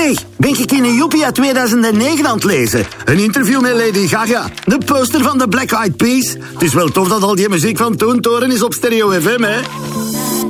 Zeg, ben ik in een Joepie uit 2009 aan het lezen? Een interview met Lady Gaga, de poster van de Black Eyed Peas. Het is wel tof dat al die muziek van toen toren is op Stereo FM, hè?